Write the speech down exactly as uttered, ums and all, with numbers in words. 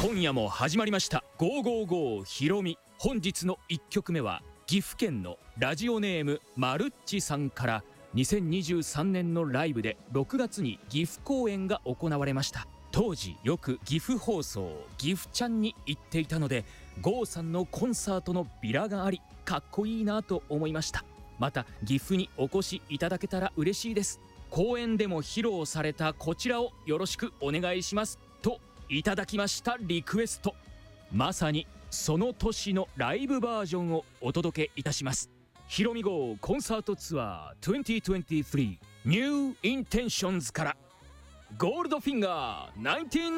今夜も始まりましたゴーゴーゴーひろみ。本日のいっきょくめは岐阜県のラジオネームまるっちさんから、にせんにじゅうさんねんのライブでろくがつに岐阜公演が行われました。当時よく岐阜放送岐阜ちゃんに行っていたので、郷さんのコンサートのビラがありかっこいいなと思いました。また岐阜にお越しいただけたら嬉しいです。公演でも披露されたこちらをよろしくお願いしますといただきましたリクエスト。まさにその年のライブバージョンをお届けいたします。ひろみ号コンサートツアーにせんにじゅうさん New Intentions からゴールドフィンガーナインティーン